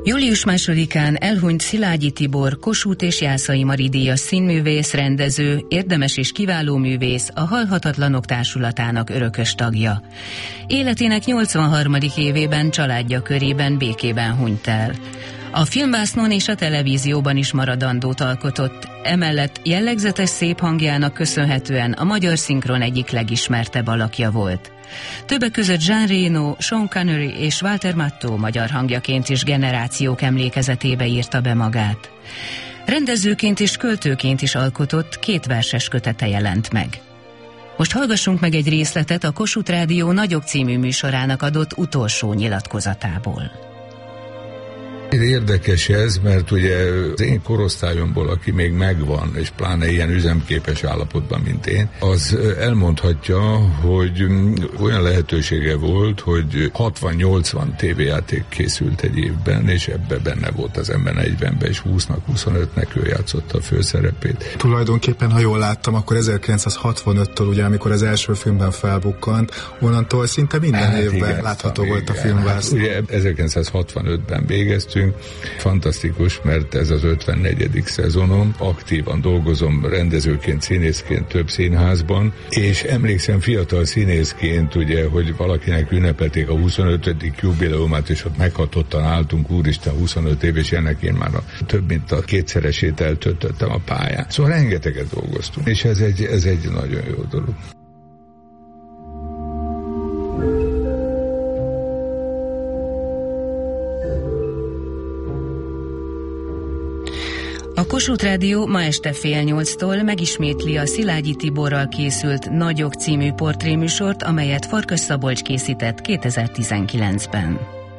Július 2-án elhunyt Szilágyi Tibor, Kossuth és Jászai Mari díjas színművész, rendező, érdemes és kiváló művész, a Halhatatlanok Társulatának örökös tagja. Életének 83. évében családja körében békében hunyt el. A filmvásznon és a televízióban is maradandót alkotott, emellett jellegzetes szép hangjának köszönhetően a magyar szinkron egyik legismertebb alakja volt. Többek között Jean Reno, Sean Connery és Walter Matthau magyar hangjaként is generációk emlékezetébe írta be magát. Rendezőként és költőként is alkotott, 2 verses kötete jelent meg. Most hallgassunk meg egy részletet a Kossuth Rádió Nagyok című műsorának adott utolsó nyilatkozatából. Érdekes ez, mert ugye az én korosztályomból, aki még megvan, és pláne ilyen üzemképes állapotban, mint én, az elmondhatja, hogy olyan lehetősége volt, hogy 60-80 tévéjáték készült egy évben, és ebben benne volt az ember 40-ben, és 20-25-nek ő játszotta a főszerepét. Tulajdonképpen, ha jól láttam, akkor 1965-től, ugye, amikor az első filmben felbukkant, onnantól szinte minden évben igen, látható volt a filmvászon. Ugye 1965-ben végeztünk. Fantasztikus, mert ez az 54. szezonom. Aktívan dolgozom rendezőként, színészként több színházban, és emlékszem fiatal színészként, ugye, hogy valakinek ünnepelték a 25. jubileumát, és ott meghatottan álltunk, úristen, 25 év, és ennek én már több mint a 2-szeresét eltöltöttem a pályán. Szóval rengeteget dolgoztunk, és ez egy nagyon jó dolog. A Kossuth Rádió ma este 7:30-tól megismétli a Szilágyi Tiborral készült Nagyok című portréműsort, amelyet Farkas Szabolcs készített 2019-ben.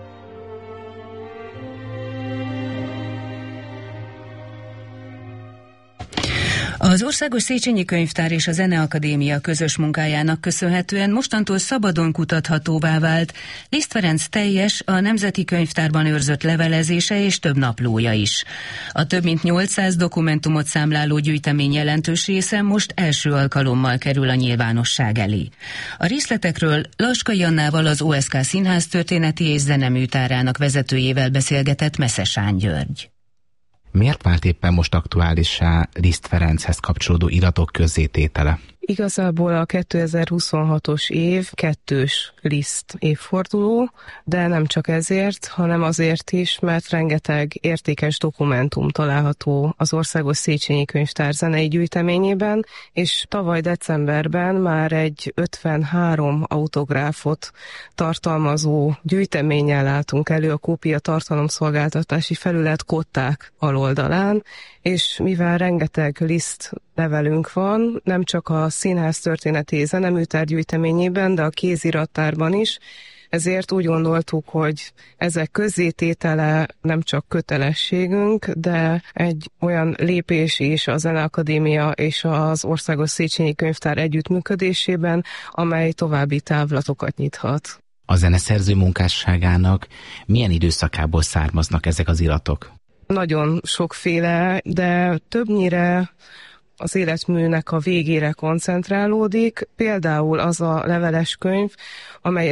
Az Országos Széchenyi Könyvtár és a Zeneakadémia közös munkájának köszönhetően mostantól szabadon kutathatóvá vált Liszt Ferenc teljes, a Nemzeti Könyvtárban őrzött levelezése és több naplója is. A több mint 800 dokumentumot számláló gyűjtemény jelentős része most első alkalommal kerül a nyilvánosság elé. A részletekről Laskai Annával, az OSK Színház történeti és zeneműtárának vezetőjével beszélgetett Meszesán György. Miért vált éppen most aktuálissá Liszt Ferenchez kapcsolódó iratok közzététele? Igazából a 2026-os év 2. Liszt évforduló, de nem csak ezért, hanem azért is, mert rengeteg értékes dokumentum található az Országos Széchenyi Könyvtár zenei gyűjteményében, és tavaly decemberben már egy 53 autográfot tartalmazó gyűjteménnyel álltunk elő a Kópia tartalomszolgáltatási felület Kották aloldalán, és mivel rengeteg Liszt levelünk van, nem csak a Színház történeti zeneműtár gyűjteményében, de a kézirattárban is, ezért úgy gondoltuk, hogy ezek közzététele nem csak kötelességünk, de egy olyan lépés is a Zeneakadémia és az Országos Széchenyi Könyvtár együttműködésében, amely további távlatokat nyithat. A zeneszerző munkásságának milyen időszakából származnak ezek az iratok? Nagyon sokféle, de többnyire az életműnek a végére koncentrálódik, például az a leveles könyv, amely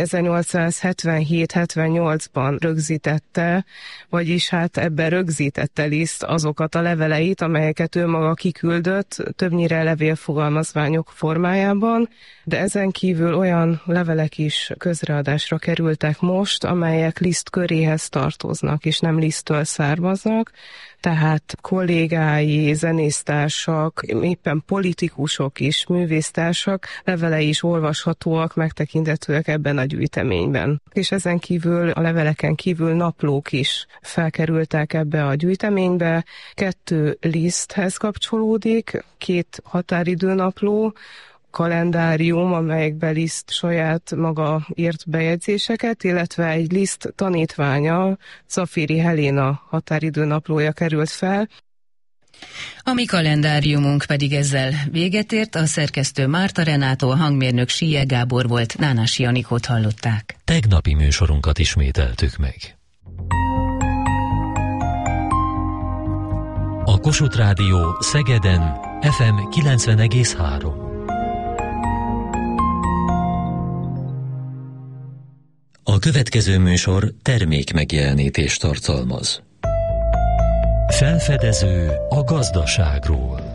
1877-78-ban rögzítette, vagyis hát ebben rögzítette Liszt azokat a leveleit, amelyeket ő maga kiküldött, többnyire levélfogalmazványok formájában, de ezen kívül olyan levelek is közreadásra kerültek most, amelyek Liszt köréhez tartoznak, és nem Liszttől származnak, tehát kollégái, zenésztársak, éppen politikusok is, művésztársak levelei is olvashatóak, megtekinthetőek ebben a gyűjteményben. És ezen kívül, a leveleken kívül naplók is felkerültek ebbe a gyűjteménybe. 2 Liszthez kapcsolódik, 2 határidőnapló, kalendárium, amelyekbe Liszt saját maga írt bejegyzéseket, illetve egy Liszt tanítványa, Zafiri Helena határidőnaplója került fel. A mi kalendáriumunk pedig ezzel véget ért, a szerkesztő Márta Renátó, a hangmérnök Síje Gábor volt, Nánási Anikót hallották. Tegnapi műsorunkat ismételtük meg. A Kossuth Rádió Szegeden FM 90,3. A következő műsor termékmegjelenítést tartalmaz. Felfedező a gazdaságról.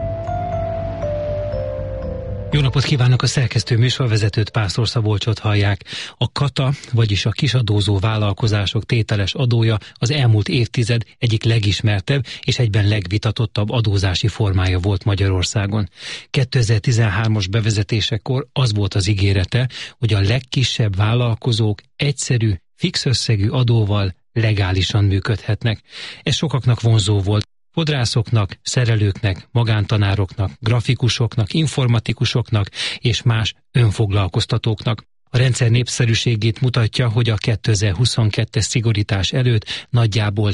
Jó napot kívánok, a szerkesztő műsorvezetőt, Pásztor Szabolcsot hallják. A KATA, vagyis a kisadózó vállalkozások tételes adója az elmúlt évtized egyik legismertebb és egyben legvitatottabb adózási formája volt Magyarországon. 2013-as bevezetésekor az volt az ígérete, hogy a legkisebb vállalkozók egyszerű, fix összegű adóval legálisan működhetnek. Ez sokaknak vonzó volt. Fodrászoknak, szerelőknek, magántanároknak, grafikusoknak, informatikusoknak és más önfoglalkoztatóknak. A rendszer népszerűségét mutatja, hogy a 2022-es szigorítás előtt nagyjából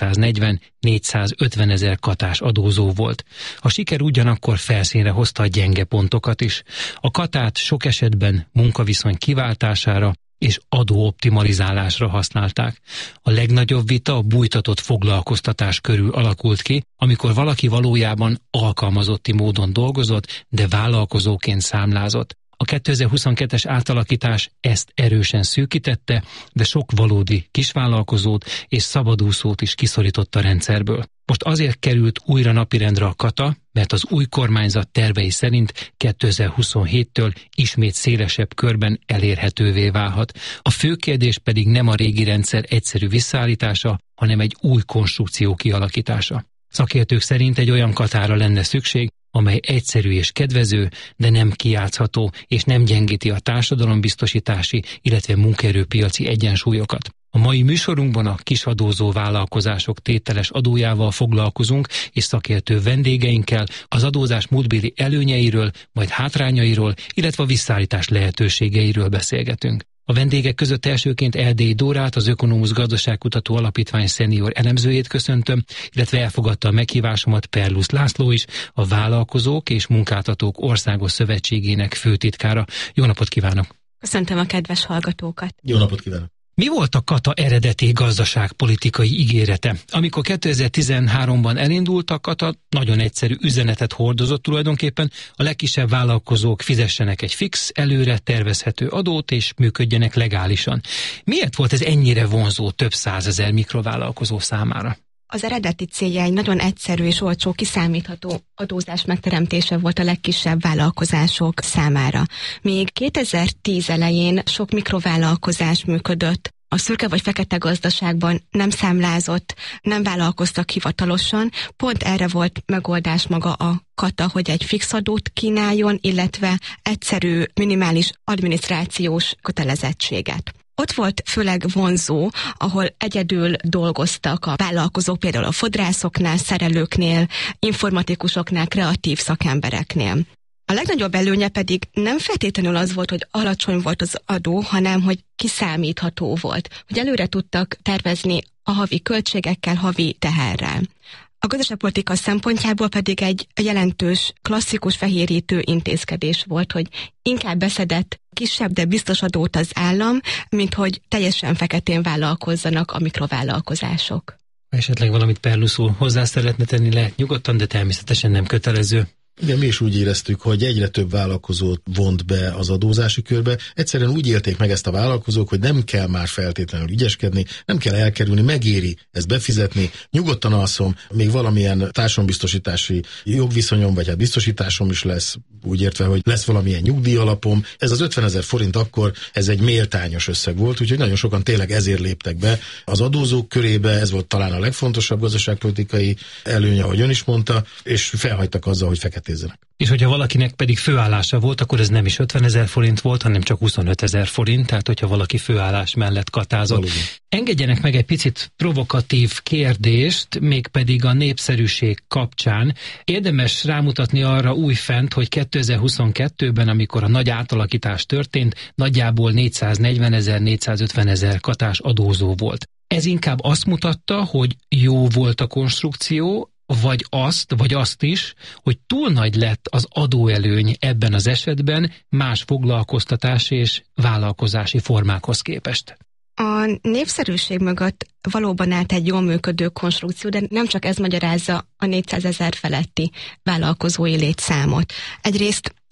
440-450 ezer katás adózó volt. A siker ugyanakkor felszínre hozta a gyenge pontokat is. A katát sok esetben munkaviszony kiváltására és adóoptimalizálásra használták. A legnagyobb vita a bújtatott foglalkoztatás körül alakult ki, amikor valaki valójában alkalmazotti módon dolgozott, de vállalkozóként számlázott. A 2022-es átalakítás ezt erősen szűkítette, de sok valódi kisvállalkozót és szabadúszót is kiszorított a rendszerből. Most azért került újra napirendre a KATA, mert az új kormányzat tervei szerint 2027-től ismét szélesebb körben elérhetővé válhat. A fő kérdés pedig nem a régi rendszer egyszerű visszaállítása, hanem egy új konstrukció kialakítása. Szakértők szerint egy olyan katára lenne szükség, amely egyszerű és kedvező, de nem kijátszható és nem gyengíti a társadalombiztosítási, illetve munkaerőpiaci egyensúlyokat. A mai műsorunkban a kisadózó vállalkozások tételes adójával foglalkozunk, és szakértő vendégeinkkel az adózás múltbéli előnyeiről, majd hátrányairól, illetve a visszaállítás lehetőségeiről beszélgetünk. A vendégek között elsőként Erdélyi Dórát, az Ökonomusz Gazdaságkutató Alapítvány szenior elemzőjét köszöntöm, illetve elfogadta a meghívásomat Perlusz László is, a Vállalkozók és Munkáltatók Országos Szövetségének főtitkára. Jó napot kívánok! Köszöntöm a kedves hallgatókat! Jó napot kívánok! Mi volt a KATA eredeti gazdaságpolitikai ígérete? Amikor 2013-ban elindult a KATA, nagyon egyszerű üzenetet hordozott tulajdonképpen, a legkisebb vállalkozók fizessenek egy fix, előre tervezhető adót és működjenek legálisan. Miért volt ez ennyire vonzó több százezer mikrovállalkozó számára? Az eredeti célja egy nagyon egyszerű és olcsó, kiszámítható adózás megteremtése volt a legkisebb vállalkozások számára. Még 2010 elején sok mikrovállalkozás működött, a szürke vagy fekete gazdaságban nem számlázott, nem vállalkoztak hivatalosan, pont erre volt megoldás maga a KATA, hogy egy fix adót kínáljon, illetve egyszerű, minimális adminisztrációs kötelezettséget. Ott volt főleg vonzó, ahol egyedül dolgoztak a vállalkozók, például a fodrászoknál, szerelőknél, informatikusoknál, kreatív szakembereknél. A legnagyobb előnye pedig nem feltétlenül az volt, hogy alacsony volt az adó, hanem hogy kiszámítható volt, hogy előre tudtak tervezni a havi költségekkel, havi teherrel. A gazdaságpolitika szempontjából pedig egy jelentős, klasszikus fehérítő intézkedés volt, hogy inkább beszedett kisebb, de biztos adót az állam, mint hogy teljesen feketén vállalkozzanak a mikrovállalkozások. Esetleg valamit Perlusz úr hozzá szeretne tenni, lehet nyugodtan, de természetesen nem kötelező. Igen, mi is úgy éreztük, hogy egyre több vállalkozót vont be az adózási körbe. Egyszerűen úgy élték meg ezt a vállalkozók, hogy nem kell már feltétlenül ügyeskedni, nem kell elkerülni, megéri ezt befizetni. Nyugodtan alszom, még valamilyen társadalombiztosítási jogviszonyom, vagy hát biztosításom is lesz, úgy értve, hogy lesz valamilyen nyugdíjalapom. Ez az 50 000 forint akkor, ez egy méltányos összeg volt, úgyhogy nagyon sokan tényleg ezért léptek be az adózók körébe, ez volt talán a legfontosabb gazdaságpolitikai előnye, ahogy ön is mondta, és felhagytak azzal, hogy feketézzenek. És hogyha valakinek pedig főállása volt, akkor ez nem is 50 000 forint volt, hanem csak 25 000 forint, tehát hogyha valaki főállás mellett katázott. Valóban. Engedjenek meg egy picit provokatív kérdést, mégpedig a népszerűség kapcsán. Érdemes rámutatni arra újfent, hogy 2022-ben, amikor a nagy átalakítás történt, nagyjából 440 000, 450 000 katás adózó volt. Ez inkább azt mutatta, hogy jó volt a konstrukció, vagy azt is, hogy túl nagy lett az adóelőny ebben az esetben más foglalkoztatási és vállalkozási formákhoz képest. A népszerűség mögött valóban állt egy jól működő konstrukció, de nem csak ez magyarázza a 400 000 feletti vállalkozói létszámot. Egyrészt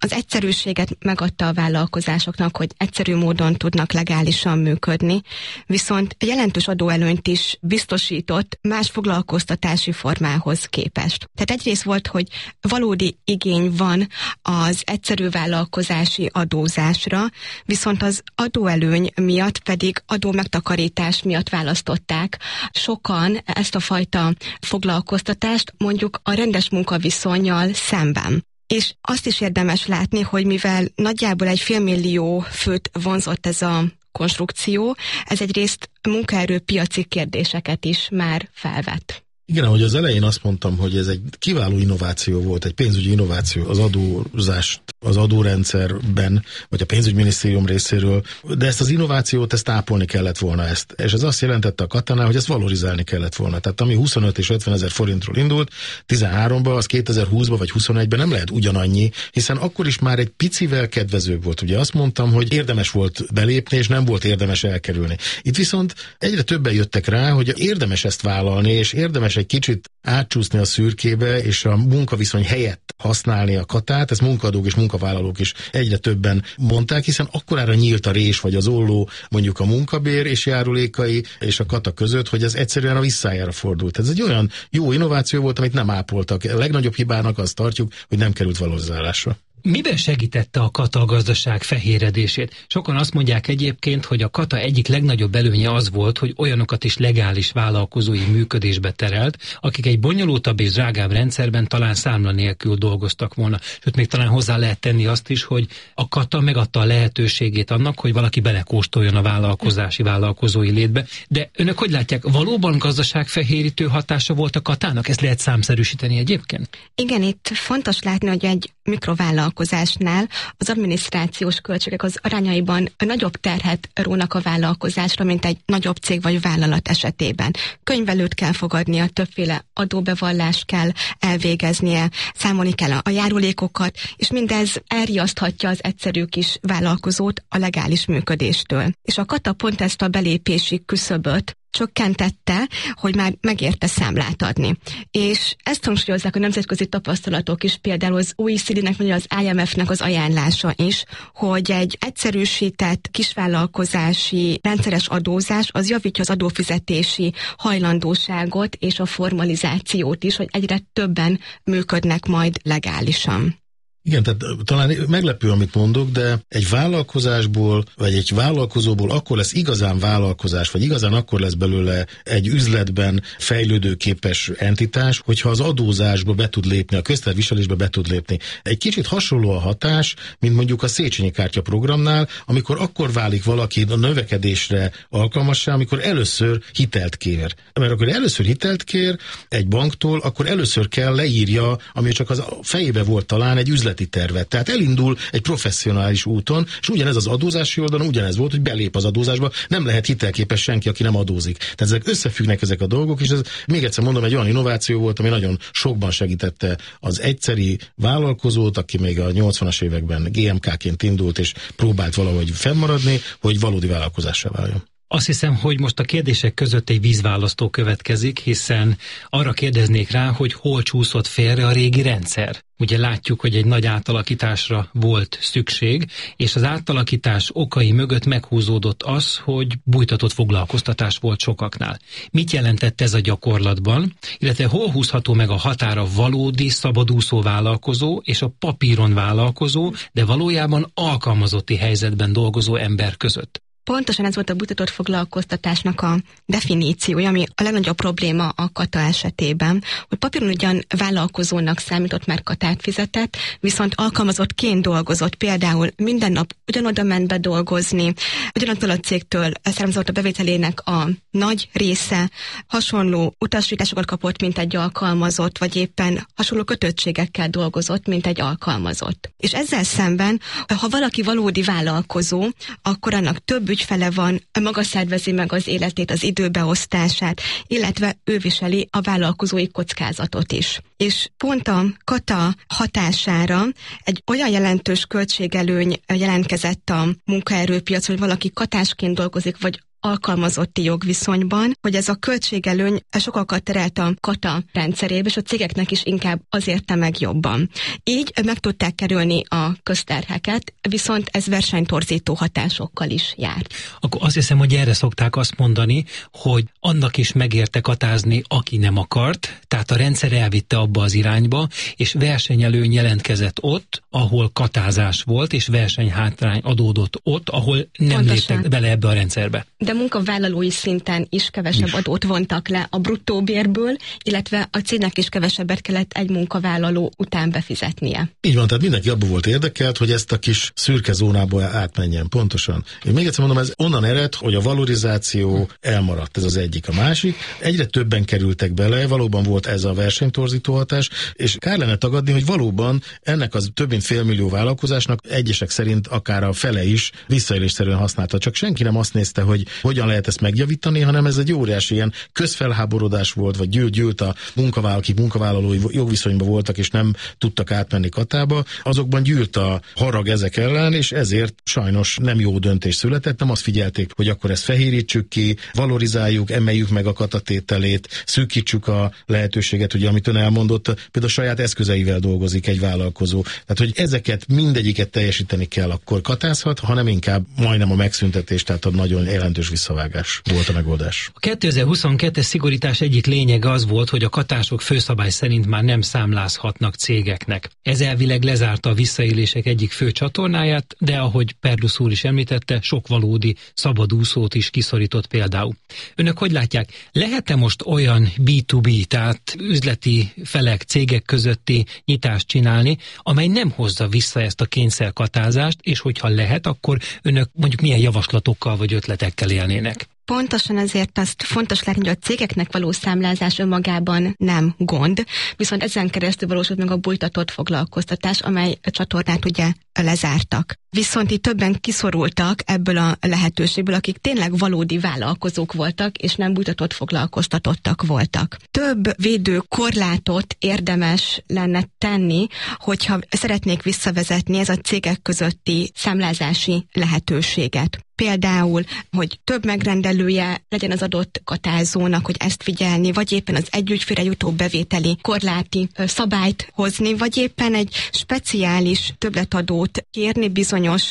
az egyszerűséget megadta a vállalkozásoknak, hogy egyszerű módon tudnak legálisan működni, viszont jelentős adóelőnyt is biztosított más foglalkoztatási formához képest. Tehát egyrészt volt, hogy valódi igény van az egyszerű vállalkozási adózásra, viszont az adóelőny miatt pedig adómegtakarítás miatt választották sokan ezt a fajta foglalkoztatást mondjuk a rendes munkaviszonnyal szemben. És azt is érdemes látni, hogy mivel nagyjából 1,5 millió főt vonzott ez a konstrukció, ez egyrészt munkaerőpiaci kérdéseket is már felvet. Igen, ahogy az elején azt mondtam, hogy ez egy kiváló innováció volt, egy pénzügyi innováció az adózást, az adórendszerben, vagy a pénzügyminisztérium részéről, de ezt az innovációt, ezt ápolni kellett volna ezt. És ez azt jelentette a Katánál, hogy ezt valorizálni kellett volna. Tehát ami 25 és 50 ezer forintról indult, 13-ba, az 2020-ba vagy 21-ben nem lehet ugyanannyi, hiszen akkor is már egy picivel kedvezőbb volt. Ugye azt mondtam, hogy érdemes volt belépni, és nem volt érdemes elkerülni. Itt viszont egyre többen jöttek rá, hogy érdemes ezt vállalni, és érdemes egy kicsit átcsúszni a szürkébe, és a munkaviszony helyett használni a Katát, ezt munkadók és munkavállalók is egyre többen mondták, hiszen akkorára nyílt a rés vagy az olló mondjuk a munkabér és járulékai és a Kata között, hogy ez egyszerűen a visszájára fordult. Ez egy olyan jó innováció volt, amit nem ápoltak. A legnagyobb hibának azt tartjuk, hogy nem került valorizálásra. Miben segítette a Kata a gazdaság fehéredését? Sokan azt mondják egyébként, hogy a Kata egyik legnagyobb előnye az volt, hogy olyanokat is legális vállalkozói működésbe terelt, akik egy bonyolultabb és drágább rendszerben talán számla nélkül dolgoztak volna. Sőt, még talán hozzá lehet tenni azt is, hogy a Kata megadta a lehetőségét annak, hogy valaki belekóstoljon a vállalkozói létbe. De önök hogy látják, valóban gazdaságfehérítő hatása volt a Katának? Ezt lehet számszerűsíteni egyébként? Igen, itt fontos látni, hogy egy mikrovállalkozásnál az adminisztrációs költségek az arányaiban nagyobb terhet rónak a vállalkozásra, mint egy nagyobb cég vagy vállalat esetében. Könyvelőt kell fogadnia, többféle adóbevallást kell elvégeznie, számolni kell a járulékokat, és mindez elriaszthatja az egyszerű kis vállalkozót a legális működéstől. És a Kata pont ezt a belépési küszöböt csökkentette, hogy már megérte számlát adni. És ezt hangsúlyozzák a nemzetközi tapasztalatok is, például az OECD-nek vagy az IMF-nek az ajánlása is, hogy egy egyszerűsített kisvállalkozási rendszeres adózás az javítja az adófizetési hajlandóságot és a formalizációt is, hogy egyre többen működnek majd legálisan. Igen, tehát talán meglepő, amit mondok, de egy vállalkozásból, vagy egy vállalkozóból akkor lesz igazán vállalkozás, vagy igazán akkor lesz belőle egy üzletben fejlődőképes entitás, hogyha az adózásba be tud lépni, a közterviselésbe be tud lépni. Egy kicsit hasonló a hatás, mint mondjuk a Széchenyi kártya programnál, amikor akkor válik valaki a növekedésre alkalmassá, amikor először hitelt kér. Mert akkor először hitelt kér egy banktól, akkor először kell leírja, ami csak az fejébe volt talán egy üzleti tervet. Tehát elindul egy professzionális úton, és ugyanez az adózási oldalon ugyanez volt, hogy belép az adózásba, nem lehet hitelképes senki, aki nem adózik. Tehát ezek összefüggnek ezek a dolgok, és ez még egyszer mondom, egy olyan innováció volt, ami nagyon sokban segítette az egyszeri vállalkozót, aki még a 80-as években GMK-ként indult, és próbált valahogy fennmaradni, hogy valódi vállalkozássá váljon. Azt hiszem, hogy most a kérdések között egy vízválasztó következik, hiszen arra kérdeznék rá, hogy hol csúszott félre a régi rendszer. Ugye látjuk, hogy egy nagy átalakításra volt szükség, és az átalakítás okai mögött meghúzódott az, hogy bújtatott foglalkoztatás volt sokaknál. Mit jelentett ez a gyakorlatban, illetve hol húzható meg a határa valódi szabadúszó vállalkozó és a papíron vállalkozó, de valójában alkalmazotti helyzetben dolgozó ember között? Pontosan ez volt a bújtatott foglalkoztatásnak a definíciója, ami a legnagyobb probléma a Kata esetében, hogy papíron ugyan vállalkozónak számított, mert Katát fizetett, viszont alkalmazottként dolgozott, például minden nap ugyanoda ment be dolgozni, ugyanattól a cégtől származott a bevételének a nagy része, hasonló utasításokat kapott, mint egy alkalmazott, vagy éppen hasonló kötöttségekkel dolgozott, mint egy alkalmazott. És ezzel szemben, ha valaki valódi vállalkozó, akkor annak több ügyfele van, maga szervezi meg az életét, az időbeosztását, illetve ő viseli a vállalkozói kockázatot is. És pont a Kata hatására egy olyan jelentős költségelőny jelentkezett a munkaerőpiac, hogy valaki katásként dolgozik, vagy alkalmazotti jogviszonyban, hogy ez a költségelőny sokakat terelt a kata rendszerébe, és a cégeknek is inkább az érte meg jobban. Így meg tudták kerülni a közterheket, viszont ez versenytorzító hatásokkal is jár. Akkor azt hiszem, hogy erre szokták azt mondani, hogy annak is megérte katázni, aki nem akart, tehát a rendszer elvitte abba az irányba, és versenyelőny jelentkezett ott, ahol katázás volt, és versenyhátrány adódott ott, ahol nem léptek bele ebbe a rendszerbe. De munkavállalói szinten is kevesebb adót vontak le a bruttó bérből, illetve a cégnek is kevesebbet kellett egy munkavállaló után befizetnie. Így van, tehát mindenki abból volt érdekelt, hogy ezt a kis szürke zónából átmenjen. Pontosan. Én még egyszer mondom, ez onnan ered, hogy a valorizáció elmaradt, ez az egyik. A másik, egyre többen kerültek bele, valóban volt ez a versenytorzító hatás, és kár lenne tagadni, hogy valóban ennek az több mint 500 000 vállalkozásnak egyesek szerint akár a fele is visszaélésszerűen használta. Csak senki nem azt nézte, hogy hogyan lehet ezt megjavítani, hanem ez egy óriási ilyen közfelháborodás volt, vagy gyűlt a munkavállalók, akik munkavállalói jogviszonyban voltak, és nem tudtak átmenni katába, azokban gyűlt a harag ezek ellen, és ezért sajnos nem jó döntés született, nem azt figyelték, hogy akkor ezt fehérítsük ki, valorizáljuk, emeljük meg a katatételét, szűkítsük a lehetőséget, ugye, amit ön elmondott, például a saját eszközeivel dolgozik egy vállalkozó. Tehát, hogy ezeket mindegyiket teljesíteni kell, akkor katázhat, hanem inkább majdnem a megszüntetés, tehát a nagyon jelentős visszavágás volt a megoldás. A 2022-es szigorítás egyik lényege az volt, hogy a katások főszabály szerint már nem számlázhatnak cégeknek. Ez elvileg lezárta a visszaélések egyik fő csatornáját, de ahogy Perlusz úr is említette, sok valódi szabadúszót is kiszorított például. Önök hogy látják, lehet-e most olyan B2B, tehát üzleti felek, cégek közötti nyitást csinálni, amely nem hozza vissza ezt a kényszerkatázást, és hogyha lehet, akkor önök mondjuk milyen javaslatokkal vagy ötletekkel élnének? Pontosan ezért azt fontos látni, hogy a cégeknek való számlázás önmagában nem gond, viszont ezen keresztül valósult meg a bújtatott foglalkoztatás, amely csatornát ugye lezártak. Viszont itt többen kiszorultak ebből a lehetőségből, akik tényleg valódi vállalkozók voltak, és nem bújtatott foglalkoztatottak voltak. Több védő korlátot érdemes lenne tenni, hogyha szeretnék visszavezetni ez a cégek közötti számlázási lehetőséget. Például, hogy több megrendelője legyen az adott katázónak, hogy ezt figyelni, vagy éppen az egy ügyfélre jutó bevételi korláti szabályt hozni, vagy éppen egy speciális többletadót kérni bizonyos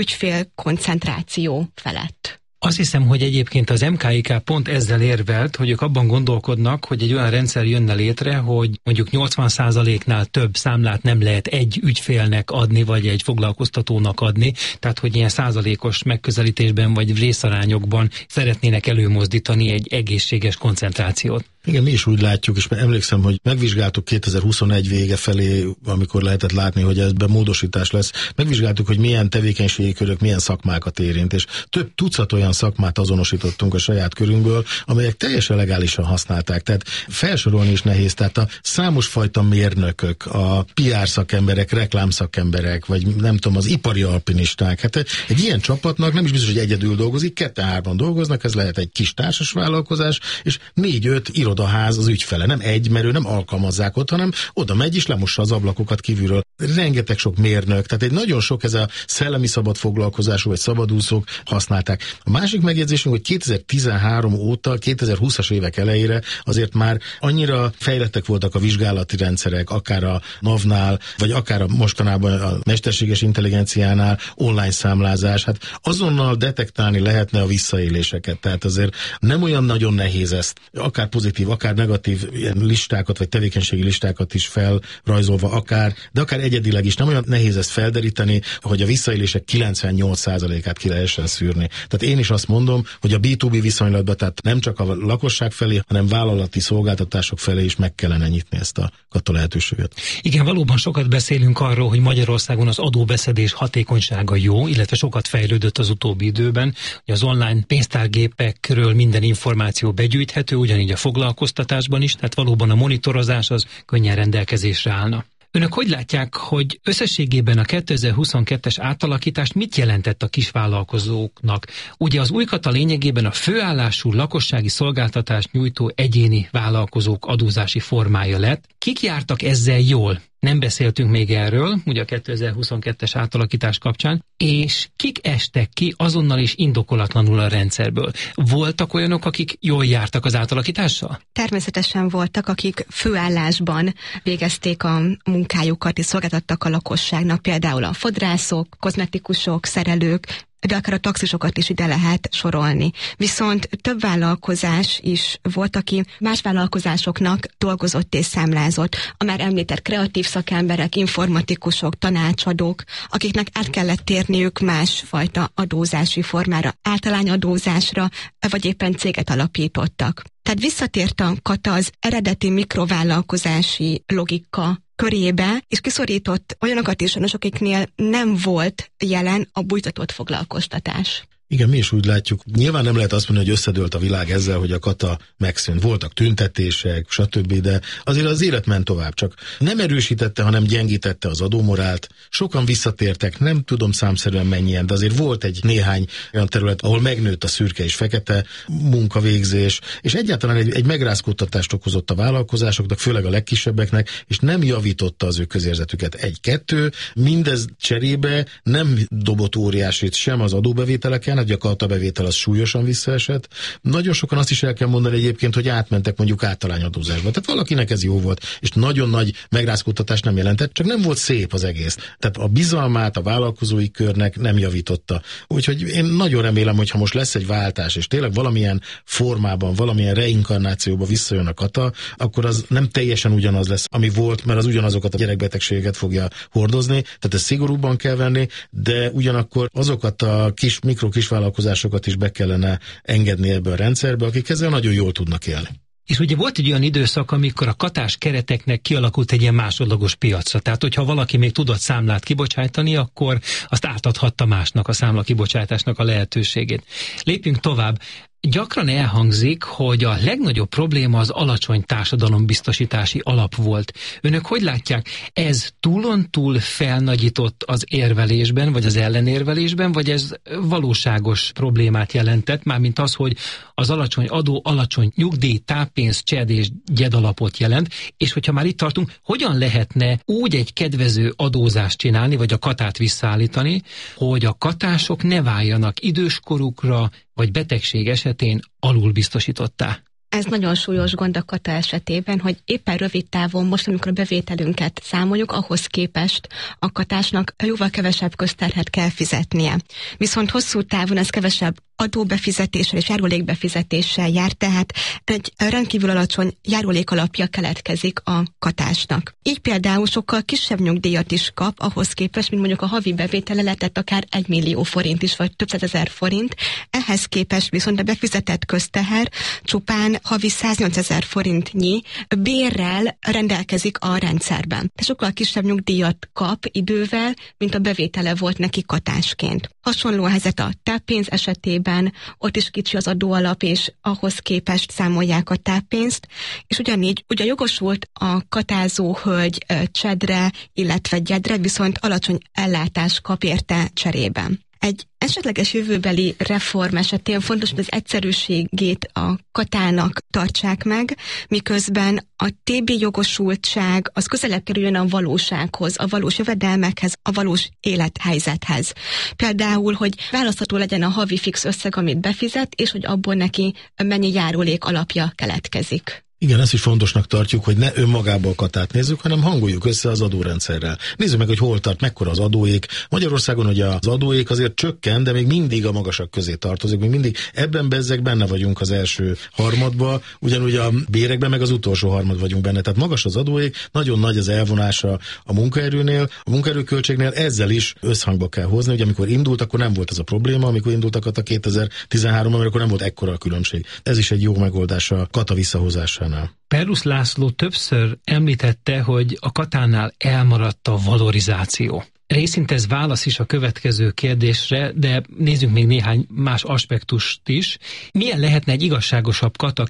ügyfélkoncentráció felett. Azt hiszem, hogy egyébként az MKIK pont ezzel érvelt, hogy ők abban gondolkodnak, hogy egy olyan rendszer jönne létre, hogy mondjuk 80%-nál több számlát nem lehet egy ügyfélnek adni, vagy egy foglalkoztatónak adni, tehát hogy ilyen százalékos megközelítésben vagy részarányokban szeretnének előmozdítani egy egészséges koncentrációt. Igen, mi is úgy látjuk, és emlékszem, hogy megvizsgáltuk 2021 vége felé, amikor lehetett látni, hogy ebben módosítás lesz, megvizsgáltuk, hogy milyen tevékenységi körök, milyen szakmákat érint, és több tucat olyan szakmát azonosítottunk a saját körünkből, amelyek teljesen legálisan használták. Tehát felsorolni is nehéz, tehát a számos fajta mérnökök, a PR szakemberek, reklámszakemberek, vagy nem tudom, az ipari alpinisták. Hát egy ilyen csapatnak nem is biztos, hogy egyedül dolgozik, 2-3 dolgoznak, ez lehet egy kis társas vállalkozás, és 4-5 irodaház az ügyfele. Nem egy, mert ő nem alkalmazzák ott, hanem oda megy és lemossa az ablakokat kívülről. Rengeteg sok mérnök, tehát egy nagyon sok ez a szellemi szabad foglalkozású vagy szabadúszók használták. A másik megjegyzésünk, hogy 2013 óta, 2020-as évek elejére azért már annyira fejlettek voltak a vizsgálati rendszerek, akár a NAV-nál, vagy akár a mostanában a mesterséges intelligenciánál, online számlázás, hát azonnal detektálni lehetne a visszaéléseket. Tehát azért nem olyan nagyon nehéz ezt, akár pozitív, akár negatív ilyen listákat, vagy tevékenységi listákat is felrajzolva, de akár egyedileg is nem olyan nehéz ezt felderíteni, hogy a visszaélések 98%-át ki lehessen szűrni. Tehát én is azt mondom, hogy a B2B viszonylatban, tehát nem csak a lakosság felé, hanem vállalati szolgáltatások felé is meg kellene nyitni ezt a kata lehetőséget. Igen, valóban sokat beszélünk arról, hogy Magyarországon az adóbeszedés hatékonysága jó, illetve sokat fejlődött az utóbbi időben, hogy az online pénztárgépekről minden információ begyűjthető, ugyanígy a foglalkoztatásban is, tehát valóban a monitorozás az könnyen rendelkezésre állna. Önök hogy látják, hogy összességében a 2022-es átalakítás mit jelentett a kisvállalkozóknak? Ugye az új kata lényegében a főállású lakossági szolgáltatást nyújtó egyéni vállalkozók adózási formája lett. Kik jártak ezzel jól? Nem beszéltünk még erről, ugye a 2022-es átalakítás kapcsán, és kik estek ki azonnal és indokolatlanul a rendszerből? Voltak olyanok, akik jól jártak az átalakítással? Természetesen voltak, akik főállásban végezték a munkájukat és szolgáltattak a lakosságnak, például a fodrászok, kozmetikusok, szerelők, de akár a taxisokat is ide lehet sorolni. Viszont több vállalkozás is volt, aki más vállalkozásoknak dolgozott és számlázott. A már említett kreatív szakemberek, informatikusok, tanácsadók, akiknek át kellett térniük másfajta adózási formára, általányadózásra, vagy éppen céget alapítottak. Tehát visszatért a kata az eredeti mikrovállalkozási logika körébe, és kiszorított olyanokat is, akiknél nem volt jelen a bújtatott foglalkoztatás. Igen, mi is úgy látjuk. Nyilván nem lehet azt mondani, hogy összedőlt a világ ezzel, hogy a kata megszűnt. Voltak tüntetések, stb., de azért az élet ment tovább. Csak nem erősítette, hanem gyengítette az adómorált. Sokan visszatértek, nem tudom számszerűen mennyien, de azért volt egy néhány olyan terület, ahol megnőtt a szürke és fekete munkavégzés, és egyáltalán egy megrázkódtatást okozott a vállalkozásoknak, főleg a legkisebbeknek, és nem javította az ő közérzetüket. Egy-kettő, mindez cserébe nem dobott óriásit sem az adóbevételeken, hogy a katabevétel az súlyosan visszaesett. Nagyon sokan azt is el kell mondani egyébként, hogy átmentek mondjuk általányadózásba. Tehát valakinek ez jó volt, és nagyon nagy megrázkódtatást nem jelentett, csak nem volt szép az egész. Tehát a bizalmát a vállalkozói körnek nem javította. Úgyhogy én nagyon remélem, hogy ha most lesz egy váltás, és tényleg valamilyen formában, valamilyen reinkarnációba visszajön a kata, akkor az nem teljesen ugyanaz lesz, ami volt, mert az ugyanazokat a gyerekbetegségeket fogja hordozni, tehát ezt szigorúbban kell venni, de ugyanakkor azokat a kis vállalkozásokat is be kellene engedni ebbe a rendszerbe, akik ezzel nagyon jól tudnak élni. És ugye volt egy olyan időszak, amikor a katás kereteknek kialakult egy ilyen másodlagos piacra. Tehát, hogyha valaki még tudott számlát kibocsátani, akkor azt átadhatta másnak a számla kibocsátásnak a lehetőségét. Lépjünk tovább. Gyakran elhangzik, hogy a legnagyobb probléma az alacsony társadalombiztosítási alap volt. Önök hogy látják, ez túlontúl felnagyított az érvelésben, vagy az ellenérvelésben, vagy ez valóságos problémát jelentett, mármint az, hogy az alacsony adó, alacsony nyugdíj, táppénz, csed és gyedalapot jelent, és hogyha már itt tartunk, hogyan lehetne úgy egy kedvező adózást csinálni, vagy a katát visszaállítani, hogy a katások ne váljanak időskorukra, vagy betegség esetén alulbiztosítottá? Ez nagyon súlyos gond a kata esetében, hogy éppen rövid távon, most amikor a bevételünket számoljuk, ahhoz képest a katásnak jóval kevesebb közterhet kell fizetnie. Viszont hosszú távon ez kevesebb adóbefizetéssel és járulékbefizetéssel jár, tehát egy rendkívül alacsony járulékalapja keletkezik a katásnak. Így például sokkal kisebb nyugdíjat is kap ahhoz képest, mint mondjuk a havi bevétele lehetett akár 1 millió forint is, vagy több százezer forint. Ehhez képest viszont a befizetett közteher csupán havi 108 000 forintnyi bérrel rendelkezik a rendszerben. De sokkal kisebb nyugdíjat kap idővel, mint a bevétele volt neki katásként. Hasonló a helyzet a táppénz esetében, ott is kicsi az adóalap, és ahhoz képest számolják a táppénzt, és ugyanígy ugye jogosult a katázó hölgy csedre, illetve gyedre, viszont alacsony ellátást kap érte cserében. Egy esetleges jövőbeli reform esetén fontos, hogy az egyszerűségét a katának tartsák meg, miközben a TB jogosultság az közelebb kerüljön a valósághoz, a valós jövedelmekhez, a valós élethelyzethez. Például, hogy választható legyen a havi fix összeg, amit befizet, és hogy abból neki mennyi járulék alapja keletkezik. Igen, ezt is fontosnak tartjuk, hogy ne önmagából katát nézzük, hanem hangoljuk össze az adórendszerrel. Nézzük meg, hogy hol tart, mekkora az adóék. Magyarországon ugye az adóék azért csökken, de még mindig a magasak közé tartozik. Még mindig ebben bezzeg benne vagyunk az első harmadba, ugyanúgy a bérekben meg az utolsó harmad vagyunk benne. Tehát magas az adóék, nagyon nagy az elvonása a munkaerőnél, a munkaerőköltségnél, ezzel is összhangba kell hozni, hogy amikor indult, akkor nem volt ez a probléma, amikor indultak a 2013-ban, akkor nem volt ekkora a különbség. Ez is egy jó megoldás a kata visszahozásánál. Perlusz László többször említette, hogy a katánál elmaradt a valorizáció. Részint ez válasz is a következő kérdésre, de nézzünk még néhány más aspektust is. Milyen lehetne egy igazságosabb kata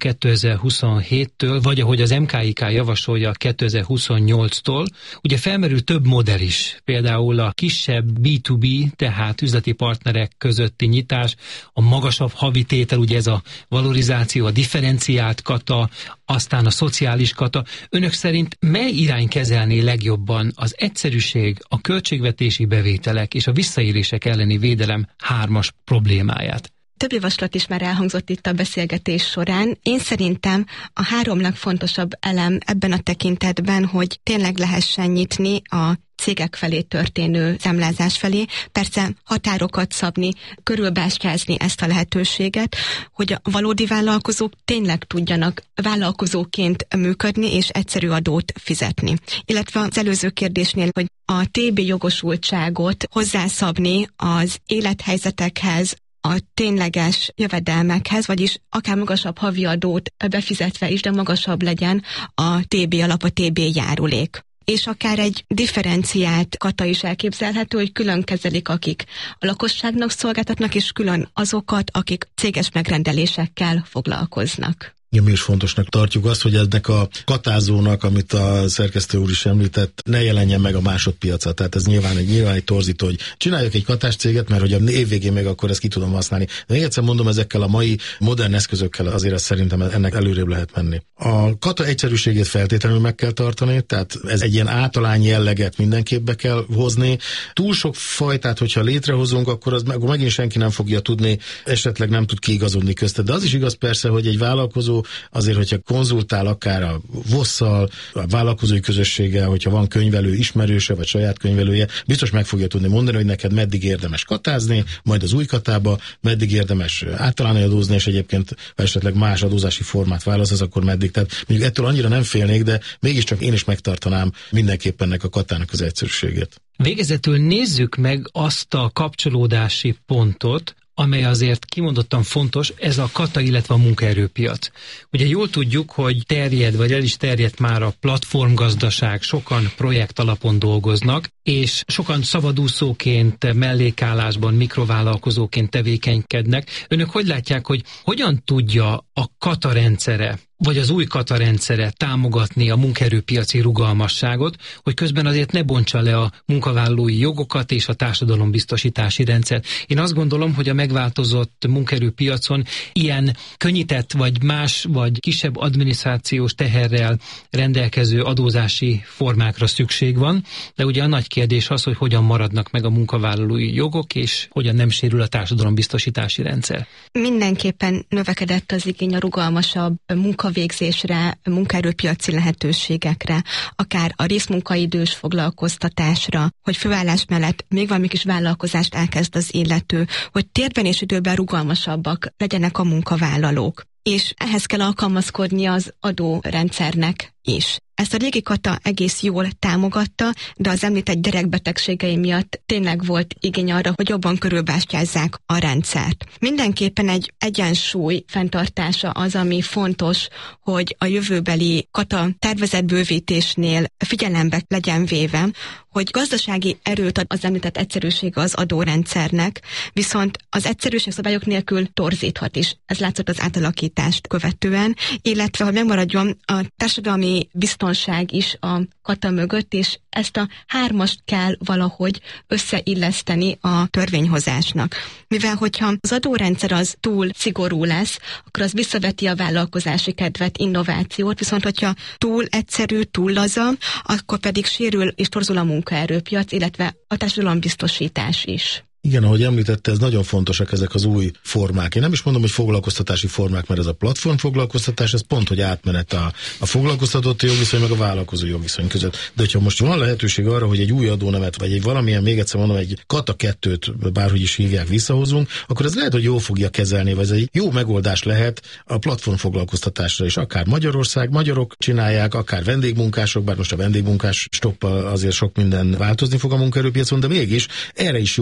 2027-től, vagy ahogy az MKIK javasolja 2028-tól? Ugye felmerül több modell is, például a kisebb B2B, tehát üzleti partnerek közötti nyitás, a magasabb havi tétel, ugye ez a valorizáció, a differenciált kata, aztán a szociális kata. Önök szerint mely irány kezelné legjobban az egyszerűség, a költségvetési bevételek és a visszaélések elleni védelem hármas problémáját? Több javaslat is már elhangzott itt a beszélgetés során. Én szerintem a három legfontosabb elem ebben a tekintetben, hogy tényleg lehessen nyitni a cégek felé történő számlázás felé, persze határokat szabni, körülbástyázni ezt a lehetőséget, hogy a valódi vállalkozók tényleg tudjanak vállalkozóként működni és egyszerű adót fizetni. Illetve az előző kérdésnél, hogy a TB jogosultságot hozzászabni az élethelyzetekhez, a tényleges jövedelmekhez, vagyis akár magasabb havi adót befizetve is, de magasabb legyen a TB alap, a TB járulék. És akár egy differenciált kata is elképzelhető, hogy külön kezelik, akik a lakosságnak szolgáltatnak, és külön azokat, akik céges megrendelésekkel foglalkoznak. Mi is fontosnak tartjuk azt, hogy ennek a katázónak, amit a szerkesztő úr is említett, ne jelenjen meg a másodpiaca. Tehát ez nyilván egy torzító, hogy csináljak egy katáscéget, mert hogy a évvégén meg akkor ezt ki tudom használni. De még egyszer mondom, ezekkel a mai modern eszközökkel azért azt szerintem ennek előrébb lehet menni. A kata egyszerűségét feltétlenül meg kell tartani, tehát ez egy ilyen általány jelleget mindenképp be kell hozni. Túl sok fajtát, hogyha létrehozunk, akkor megint senki nem fogja tudni, esetleg nem tud kiigazodni köztet. De az is igaz persze, hogy egy vállalkozó azért, hogyha konzultál akár a VOSZ-szal, a vállalkozói közösséggel, hogyha van könyvelő ismerőse, vagy saját könyvelője, biztos meg fogja tudni mondani, hogy neked meddig érdemes katázni, majd az új katába, meddig érdemes általány adózni, és egyébként ha esetleg más adózási formát választasz, akkor meddig. Tehát mondjuk ettől annyira nem félnék, de mégiscsak én is megtartanám mindenképpen ennek a katának az egyszerűségét. Végezetül nézzük meg azt a kapcsolódási pontot, amely azért kimondottan fontos, ez a kata, illetve a munkaerőpiac. Ugye jól tudjuk, hogy terjed, vagy el is terjedt már a platformgazdaság, sokan projekt alapon dolgoznak, és sokan szabadúszóként, mellékállásban, mikrovállalkozóként tevékenykednek. Önök hogy látják, hogy hogyan tudja a kata rendszere, vagy az új kata rendszere támogatni a munkaerőpiaci rugalmasságot, hogy közben azért ne bontsa le a munkavállalói jogokat és a társadalombiztosítási rendszer. Én azt gondolom, hogy a megváltozott munkaerőpiacon ilyen könnyített, vagy más, vagy kisebb adminisztrációs teherrel rendelkező adózási formákra szükség van, de ugye a nagy kérdés az, hogy hogyan maradnak meg a munkavállalói jogok, és hogyan nem sérül a társadalombiztosítási rendszer. Mindenképpen növekedett az igény a rugalmasabb munkavégzésre, munkaerőpiaci lehetőségekre, akár a részmunkaidős foglalkoztatásra, hogy főállás mellett még valami kis vállalkozást elkezd az illető, hogy térben és időben rugalmasabbak legyenek a munkavállalók. És ehhez kell alkalmazkodni az adórendszernek is. Ezt a régi kata egész jól támogatta, de az említett gyerekbetegségei miatt tényleg volt igény arra, hogy jobban körülbástyázzák a rendszert. Mindenképpen egy egyensúly fenntartása az, ami fontos, hogy a jövőbeli kata tervezett bővítésnél figyelembe legyen véve, hogy gazdasági erőt ad az említett egyszerűsége az adórendszernek, viszont az egyszerűség szabályok nélkül torzíthat is. Ez látszott az átalakítást követően, illetve hogy megmaradjon a társadalmi biztonság is a kata mögött, és ezt a hármast kell valahogy összeilleszteni a törvényhozásnak. Mivel hogyha az adórendszer az túl szigorú lesz, akkor az visszaveti a vállalkozási kedvet, innovációt, viszont hogyha túl egyszerű, túl laza, akkor pedig sérül és torzul a munkaerőpiac, illetve a társadalombiztosítás is. Igen, ahogy említette, ez nagyon fontosak ezek az új formák. Én nem is mondom, hogy foglalkoztatási formák, mert ez a platform foglalkoztatás, ez pont, hogy átmenet a foglalkoztatott jogviszony meg a vállalkozó jogviszony között. De hogyha most van lehetőség arra, hogy egy új adónemet, vagy egy valamilyen, még egyszer mondom, egy kata 2-t, bárhogy is hívják, visszahozunk, akkor ez lehet, hogy jól fogja kezelni, vagy ez egy jó megoldás lehet a platform foglalkoztatásra is. Akár Magyarország, magyarok csinálják, akár vendégmunkások, bár most a vendégmunkás stoppal azért sok minden változni fog a munkaerőpiacon, de mégis erre is jó lehet a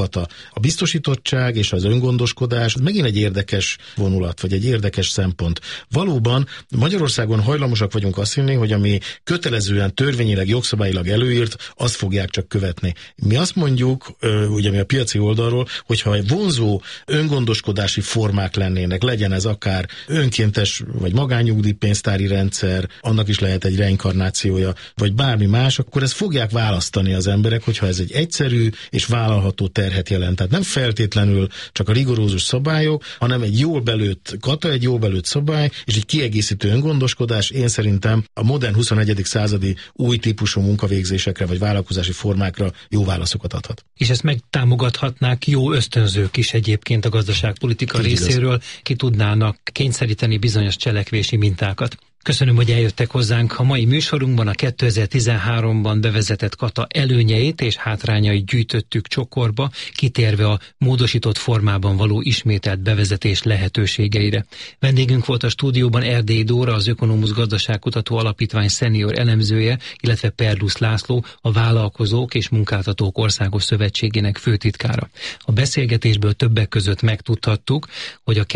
kata. A biztosítottság és az öngondoskodás megint egy érdekes vonulat, vagy egy érdekes szempont. Valóban Magyarországon hajlamosak vagyunk azt hinni, hogy ami kötelezően törvényileg, jogszabályilag előírt, azt fogják csak követni. Mi azt mondjuk, ugye mi a piaci oldalról, hogyha vonzó öngondoskodási formák lennének, legyen ez akár önkéntes vagy magánnyugdíjpénztári rendszer, annak is lehet egy reinkarnációja, vagy bármi más, akkor ezt fogják választani az emberek, hogyha ez egy egyszerű és vállalható terhet jelent. Tehát nem feltétlenül csak a rigorózus szabályok, hanem egy jól belőtt kata, egy jól belőtt szabály, és egy kiegészítő öngondoskodás, én szerintem a modern 21. századi új típusú munkavégzésekre vagy vállalkozási formákra jó válaszokat adhat. És ezt megtámogathatnák jó ösztönzők is egyébként a gazdaságpolitika részéről, ki tudnának kényszeríteni bizonyos cselekvési mintákat. Köszönöm, hogy eljöttek hozzánk. A mai műsorunkban a 2013-ban bevezetett kata előnyeit és hátrányait gyűjtöttük csokorba, kitérve a módosított formában való ismételt bevezetés lehetőségeire. Vendégünk volt a stúdióban Erdélyi Dóra, az Ökonomusz Gazdaságkutató Alapítvány szenior elemzője, illetve Perlusz László, a Vállalkozók és Munkáltatók Országos Szövetségének főtitkára. A beszélgetésből többek között megtudhattuk, hogy a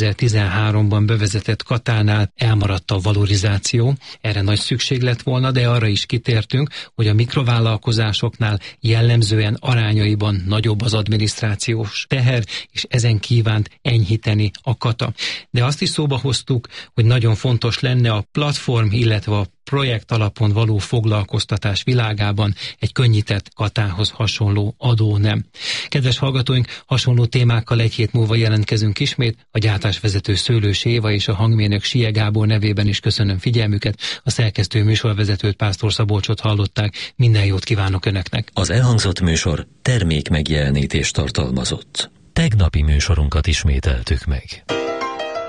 2013-ban bevezetett katánál elmaradt a valorizáció, erre nagy szükség lett volna, de arra is kitértünk, hogy a mikrovállalkozásoknál jellemzően arányaiban nagyobb az adminisztrációs teher, és ezen kívánt enyhíteni a kata. De azt is szóba hoztuk, hogy nagyon fontos lenne a platform, illetve a projekt alapon való foglalkoztatás világában egy könnyített katához hasonló adó nem. Kedves hallgatóink, hasonló témákkal egy hét múlva jelentkezünk ismét. A gyártásvezető Szőlős Éva és a hangmérnök Sie Gábor nevében is köszönöm figyelmüket. A szerkesztő műsorvezetőt, Pásztor Szabolcsot hallották. Minden jót kívánok Önöknek! Az elhangzott műsor termék megjelenítést tartalmazott. Tegnapi műsorunkat ismételtük meg.